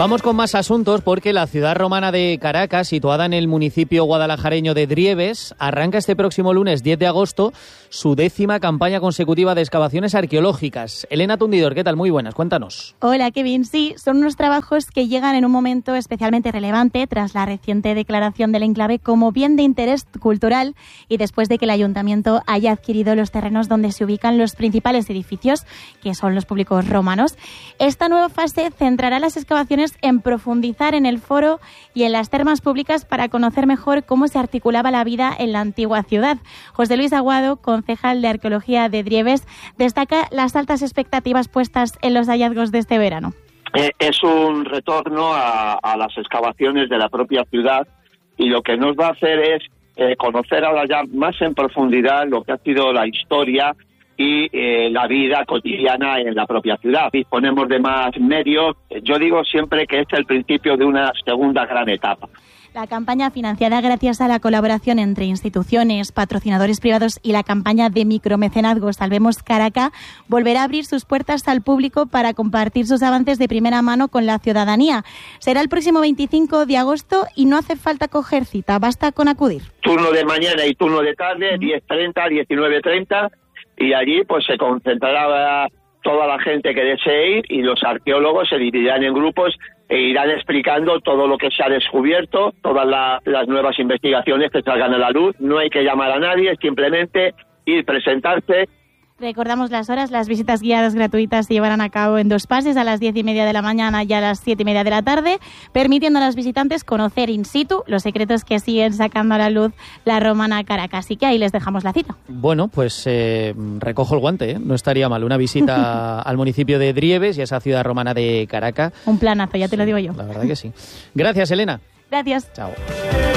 Vamos con más asuntos porque la ciudad romana de Caracas, situada en el municipio guadalajareño de Drieves, arranca este próximo lunes 10 de agosto su 10ª campaña consecutiva de excavaciones arqueológicas. Elena Tundidor, ¿qué tal? Muy buenas, cuéntanos. Hola, Kevin. Sí, son unos trabajos que llegan en un momento especialmente relevante tras la reciente declaración del enclave como bien de interés cultural y después de que el ayuntamiento haya adquirido los terrenos donde se ubican los principales edificios, que son los públicos romanos. Esta nueva fase centrará las excavaciones en profundizar en el foro y en las termas públicas para conocer mejor cómo se articulaba la vida en la antigua ciudad. José Luis Aguado, concejal de Arqueología de Drieves, destaca las altas expectativas puestas en los hallazgos de este verano. Es un retorno a las excavaciones de la propia ciudad y lo que nos va a hacer es conocer ahora ya más en profundidad lo que ha sido la historia y la vida cotidiana en la propia ciudad. Disponemos de más medios. Yo digo siempre que este es el principio de una segunda gran etapa. La campaña, financiada gracias a la colaboración entre instituciones, patrocinadores privados y la campaña de micromecenazgo Salvemos Caracas, volverá a abrir sus puertas al público para compartir sus avances de primera mano con la ciudadanía. Será el próximo 25 de agosto y no hace falta coger cita, basta con acudir. Turno de mañana y turno de tarde, 10:30, 19:30, y allí pues se concentrará toda la gente que desee ir y los arqueólogos se dividirán en grupos e irán explicando todo lo que se ha descubierto, todas las nuevas investigaciones que salgan a la luz. No hay que llamar a nadie, simplemente ir, presentarse. Recordamos las horas, las visitas guiadas gratuitas se llevarán a cabo en 2 fases, a las 10:30 de la mañana y a las 7:30 de la tarde, permitiendo a los visitantes conocer in situ los secretos que siguen sacando a la luz la romana Caracas. Así que ahí les dejamos la cita. Bueno, pues recojo el guante, ¿eh? No estaría mal una visita al municipio de Drieves y a esa ciudad romana de Caracas. Un planazo, ya te lo digo yo. La verdad que sí. Gracias, Elena. Gracias. Chao.